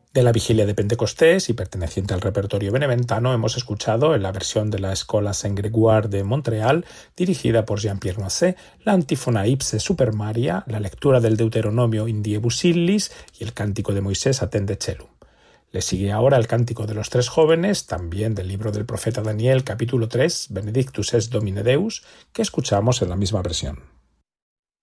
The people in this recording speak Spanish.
De la Vigilia de Pentecostés y perteneciente al repertorio beneventano, hemos escuchado en la versión de la Escola Saint-Grégoire de Montreal, dirigida por Jean-Pierre Noisset, la antífona Ipse Super Maria, la lectura del Deuteronomio In Diebus Illis y el cántico de Moisés Attende Celum. Le sigue ahora el cántico de los tres jóvenes, también del libro del profeta Daniel, capítulo 3, Benedictus es Domine Deus, que escuchamos en la misma versión.